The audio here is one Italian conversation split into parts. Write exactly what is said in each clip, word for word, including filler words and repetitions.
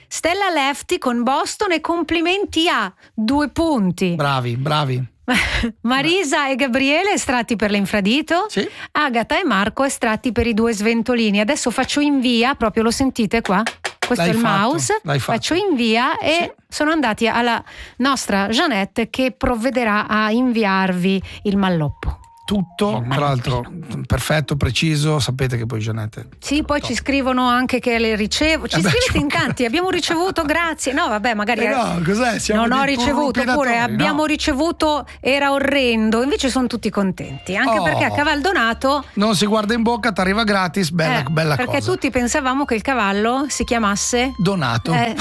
Stella Lefty con Boston e complimenti a due punti. Bravi, bravi. Marisa e Gabriele estratti per l'infradito, sì. Agata e Marco estratti per i due sventolini. Adesso faccio invia, proprio lo sentite qua? Questo L'hai è il fatto, mouse, faccio invia e sì. sono andati alla nostra Jeanette che provvederà a inviarvi il malloppo. Tutto, tra l'altro, perfetto, preciso. Sapete che poi Jeanette. Sì, poi top. Ci scrivono anche che le ricevo. Ci eh scrivete in tanti, abbiamo ricevuto, grazie. No, vabbè, magari. Eh no, cos'è? Siamo non ho ricevuto, oppure abbiamo no. ricevuto, era orrendo. Invece sono tutti contenti, anche oh, perché a Cavaldonato non si guarda in bocca, ti arriva gratis, bella, eh, bella perché cosa. Perché tutti pensavamo che il cavallo si chiamasse Donato. Eh,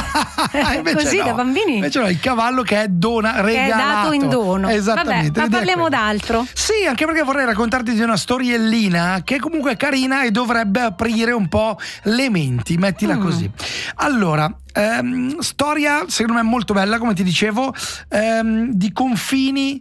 così no. da bambini. Invece no, il cavallo che è dona, regalato. Che è dato in dono. Esattamente. Vabbè, ma parliamo d'altro. Sì, anche perché vorrei raccontarti di una storiellina che comunque è carina e dovrebbe aprire un po' le menti, mettila mm. così. Allora, ehm, storia secondo me molto bella, come ti dicevo, ehm, di confini,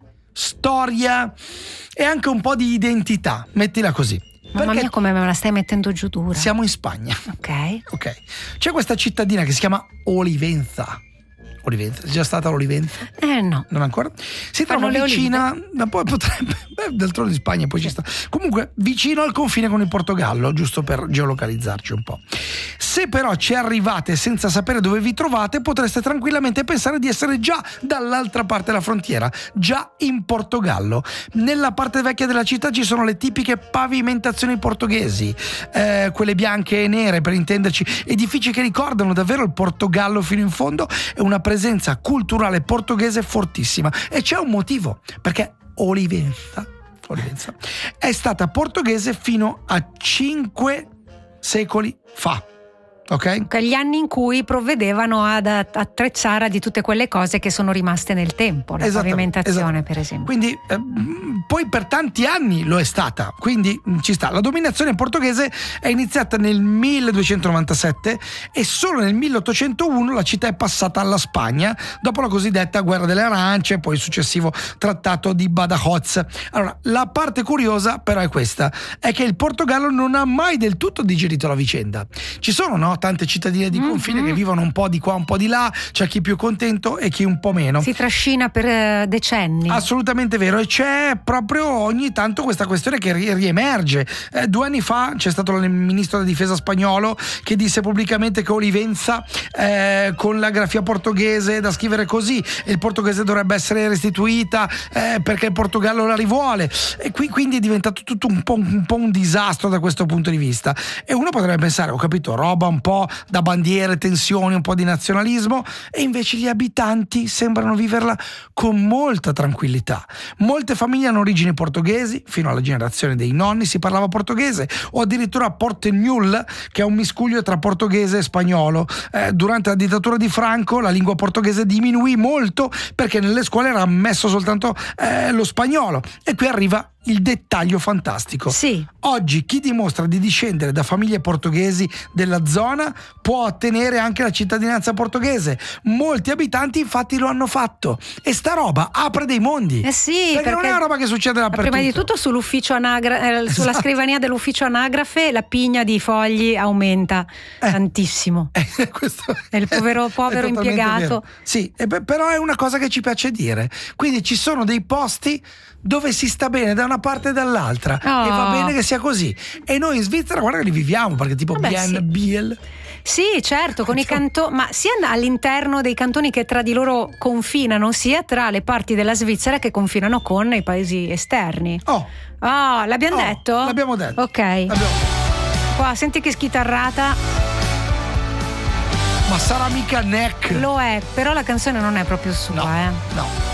storia e anche un po' di identità, mettila così. Mamma Perché mia, come me la stai mettendo giù dura. Siamo in Spagna. Ok. Ok. C'è questa cittadina che si chiama Olivenza. Olivenza, è già stata l'Olivenza? Eh no. Non ancora? Si trova vicina, ma poi potrebbe, beh, del trono di Spagna poi sì. ci sta. Comunque vicino al confine con il Portogallo, giusto per geolocalizzarci un po'. Se però ci arrivate senza sapere dove vi trovate, potreste tranquillamente pensare di essere già dall'altra parte della frontiera, già in Portogallo. Nella parte vecchia della città ci sono le tipiche pavimentazioni portoghesi, eh, quelle bianche e nere per intenderci, edifici che ricordano davvero il Portogallo fino in fondo e una presenza culturale portoghese fortissima. E c'è un motivo, perché Olivenza, Olivenza è stata portoghese fino a cinque secoli fa. Ok? Gli anni in cui provvedevano ad attrezzare di tutte quelle cose che sono rimaste nel tempo, la pavimentazione per esempio. Quindi eh, poi per tanti anni lo è stata, quindi ci sta. La dominazione portoghese è iniziata nel milleduecentonovantasette e solo nel milleottocentouno la città è passata alla Spagna dopo la cosiddetta guerra delle arance e poi il successivo trattato di Badajoz. Allora, la parte curiosa però è questa, è che il Portogallo non ha mai del tutto digerito la vicenda. Ci sono, no? Tante cittadine di confine mm-hmm. che vivono un po' di qua, un po' di là, c'è chi più contento e chi un po' meno. Si trascina per uh, decenni. Assolutamente vero, e c'è proprio ogni tanto questa questione che ri- riemerge. Eh, due anni fa c'è stato il ministro della difesa spagnolo che disse pubblicamente che Olivenza eh, con la grafia portoghese da scrivere così, e il portoghese dovrebbe essere restituita eh, perché il Portogallo la rivuole, e qui quindi è diventato tutto un po', un po' un disastro da questo punto di vista. E uno potrebbe pensare, ho capito, roba un po' da bandiere, tensioni, un po' di nazionalismo, e invece gli abitanti sembrano viverla con molta tranquillità. Molte famiglie hanno origini portoghesi, fino alla generazione dei nonni si parlava portoghese, o addirittura portegnol, che è un miscuglio tra portoghese e spagnolo. Eh, durante la dittatura di Franco la lingua portoghese diminuì molto perché nelle scuole era ammesso soltanto eh, lo spagnolo, e qui arriva il dettaglio fantastico. Sì. Oggi chi dimostra di discendere da famiglie portoghesi della zona può ottenere anche la cittadinanza portoghese. Molti abitanti infatti lo hanno fatto, e sta roba apre dei mondi. Eh sì, perché, perché non è una roba che succede dappertutto. Prima di tutto sull'ufficio anagra- eh, esatto. sulla scrivania dell'ufficio anagrafe la pigna di fogli aumenta eh. tantissimo. Eh, questo è il povero povero impiegato. Vero. Sì, e beh, però è una cosa che ci piace dire. Quindi ci sono dei posti dove si sta bene da una parte e dall'altra, oh. e va bene che sia così. E noi in Svizzera, guarda che li viviamo, perché tipo Vabbè, Bien, sì. Biel. Sì, certo, con i cantoni, ma sia all'interno dei cantoni che tra di loro confinano, sia tra le parti della Svizzera che confinano con i paesi esterni. Oh, oh l'abbiamo oh, detto? L'abbiamo detto. Ok. L'abbiamo... Qua, senti che schitarrata. Ma sarà mica Neck? Lo è, però la canzone non è proprio sua, no, eh. No.